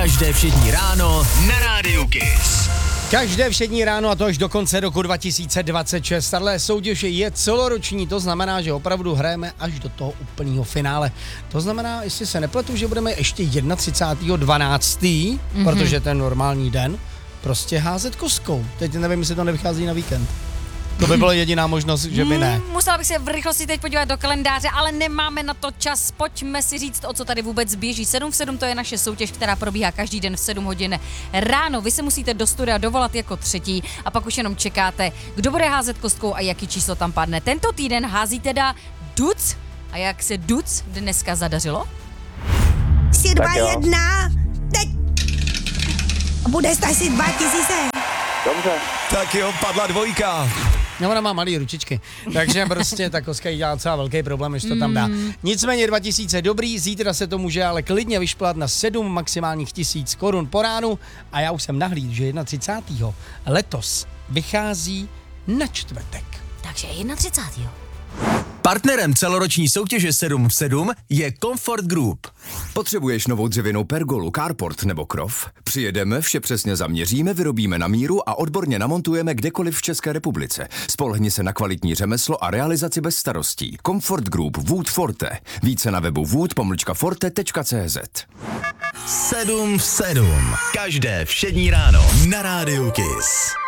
Každé všední ráno na Rádiu Kiss. Každé všední ráno a to až do konce roku 2026. Tahle soutěž je celoroční, to znamená, že opravdu hrajeme až do toho úplného finále. To znamená, jestli se nepletu, že budeme ještě 31.12., protože ten normální den, prostě házet kostkou. Teď nevím, jestli to nevychází na víkend. To by byla jediná možnost, že by ne. Musela bych se v rychlosti teď podívat do kalendáře, ale nemáme na to čas. Pojďme si říct, o co tady vůbec běží. 7 v 7 to je naše soutěž, která probíhá každý den v 7 hodin ráno. Vy se musíte do studia dovolat jako třetí a pak už jenom čekáte, kdo bude házet kostkou a jaký číslo tam padne. Tento týden hází teda Duc. A jak se Duc dneska zadařilo? 3, 2, 1, teď! A bude stát si 2000. Dobře. Tak jo, padla dvojka. No, ona má malý ručičky, takže prostě ta koska jí dělá docela velký problém, když to tam dá. Nicméně 2000 dobrý, zítra se to může ale klidně vyšplat na 7 maximálních 1000 korun po ránu a já už jsem nahlídl, že 31. letos vychází na čtvrtek. Takže 31. Partnerem celoroční soutěže 7 v 7 je Comfort Group. Potřebuješ novou dřevěnou pergolu, carport nebo krov? Přijedeme, vše přesně zaměříme, vyrobíme na míru a odborně namontujeme kdekoliv v České republice. Spolehni se na kvalitní řemeslo a realizaci bez starostí. Comfort Group Wood Forte. Více na webu wood-forte.cz. 7 v 7. Každé všední ráno na Rádiu Kiss.